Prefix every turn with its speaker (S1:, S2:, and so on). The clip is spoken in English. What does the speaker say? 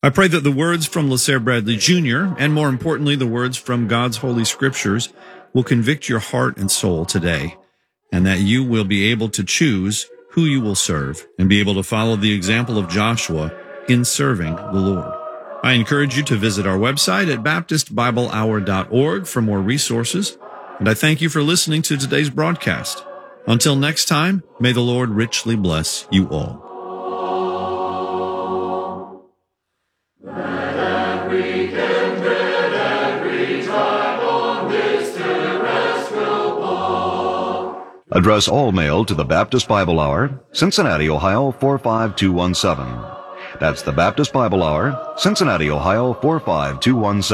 S1: I pray that the words from LaSare Bradley Jr., and more importantly, the words from God's Holy Scriptures, will convict your heart and soul today, and that you will be able to choose who you will serve and be able to follow the example of Joshua in serving the Lord. I encourage you to visit our website at baptistbiblehour.org for more resources, and I thank you for listening to today's broadcast. Until next time, may the Lord richly bless you all.
S2: Address all mail to the Baptist Bible Hour, Cincinnati, Ohio 45217. That's the Baptist Bible Hour, Cincinnati, Ohio 45217.